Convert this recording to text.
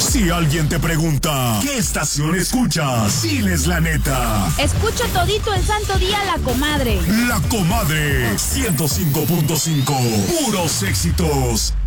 Si alguien te pregunta, ¿qué estación escuchas? Diles la neta. Escucho todito el santo día La Comadre. La Comadre, 105.5. Puros éxitos.